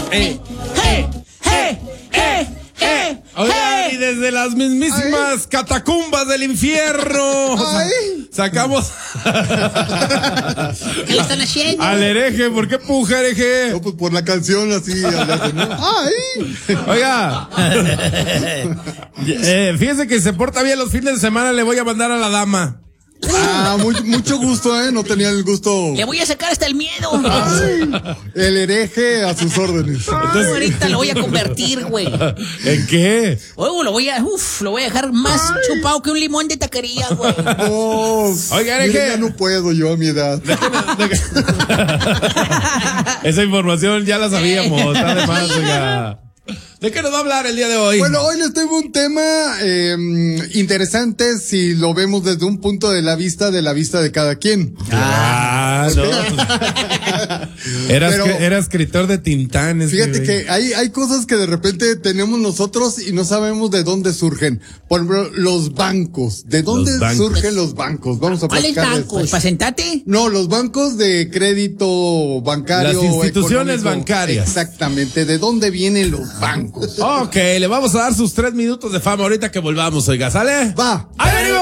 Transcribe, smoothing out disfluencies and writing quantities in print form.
Oigan, y desde las mismísimas catacumbas del infierno sacamos ¿Qué le están haciendo? al hereje. ¿Por qué puja, hereje? No, pues por la canción así. ¿No? Oiga, fíjese que se porta bien los fines de semana. Le voy a mandar a la dama. Mucho gusto, no tenía el gusto. Le voy a sacar hasta el miedo. El hereje a sus órdenes. Entonces, ahorita lo voy a convertir, güey. ¿En qué? Lo voy a dejar más chupado que un limón de taquería, güey. Oiga, hereje. Ya no puedo yo a mi edad. Esa información ya la sabíamos. Está de más, oiga. ¿De qué nos va a hablar el día de hoy? Bueno, hoy les tengo un tema interesante si lo vemos desde un punto de vista de cada quien. No. Era escritor de Tintán. Fíjate que hay cosas que de repente tenemos nosotros y no sabemos de dónde surgen. Por ejemplo, los bancos. ¿De dónde surgen los bancos? Vamos a ¿Cuáles bancos? ¿Para sentarte? No, los bancos de crédito bancario. Las instituciones bancarias. Exactamente. ¿De dónde vienen los bancos? Ok, le vamos a dar sus 3 minutos de fama ahorita que volvamos, oiga, ¿sale? Va. ¡Ahí venimos!